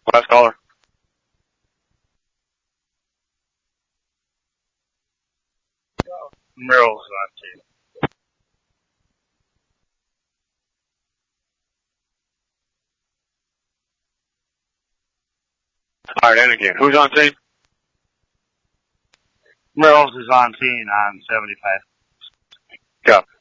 Last caller. Merrill's on team. Alright, and again. Who's on team? Merrill's is on team on 75. Copy.